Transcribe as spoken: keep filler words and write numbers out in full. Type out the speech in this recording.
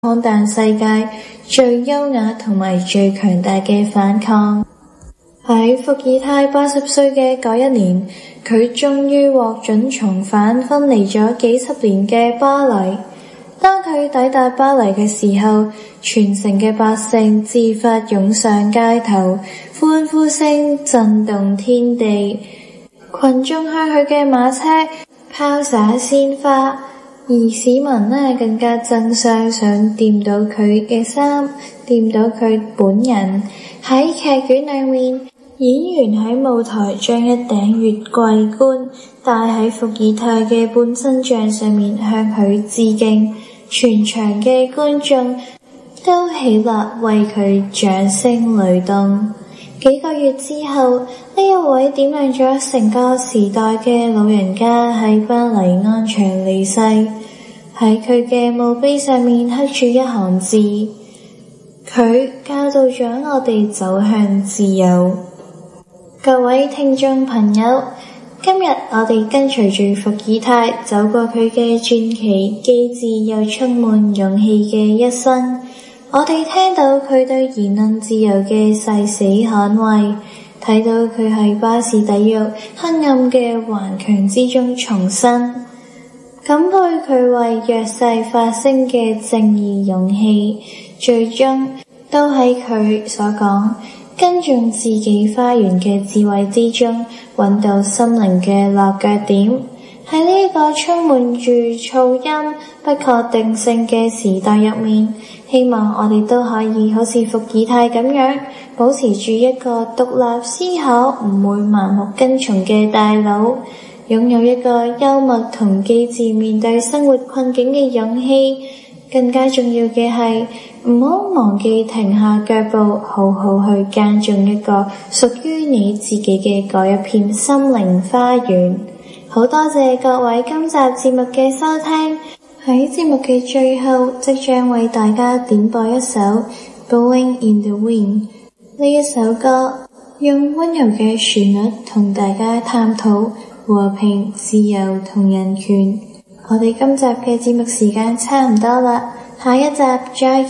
看淡世界最優雅同埋最強大嘅反抗。喺伏爾泰八十歲嘅嗰一年，佢終於獲准重返分離咗幾十年嘅巴黎。當佢抵達巴黎嘅時候，全城嘅百姓自發湧上街頭，歡呼聲震動天地。群眾向佢嘅馬車拋灑鮮花，而市民呢更加爭相想掂到佢嘅衫，掂到佢本人。喺劇院裏面，演員喺舞台將一頂月桂冠戴喺伏爾泰嘅半身像上面，向佢致敬。全場嘅觀眾都起立為佢掌聲雷動。幾個月之後，呢一位點亮咗成個時代嘅老人家喺巴黎安詳離世。喺佢嘅墓碑上面刻住一行字，佢教導咗我哋走向自由。各位聽眾朋友，今日我哋跟隨住伏爾泰走過佢嘅傳奇、機智又充滿勇氣嘅一生。我哋聽到佢對言論自由嘅誓死捍衛，睇到佢喺巴士底獄黑暗嘅頑強之中重生，感佩佢為弱勢發聲嘅正義勇氣，最終都喺佢所講耕種自己花園嘅智慧之中，揾到心靈嘅落腳點。喺呢個充滿住噪音、不確定性嘅時代入面，希望我哋都可以好似伏爾泰咁樣，保持住一個獨立思考、唔會盲目跟從嘅大腦，擁有一個幽默同機智面對生活困境嘅勇氣。更加重要嘅係，唔好忘記停下腳步，好好去耕種一個屬於你自己嘅嗰一片心靈花園。好多謝各位今集節目嘅收聽。喺節目嘅最後，即將為大家點播一首《Blowing in the Wind》。呢一首歌用溫柔嘅旋律同大家探討和平、自由同人權。我哋今集嘅節目時間差唔多啦，下一集再見。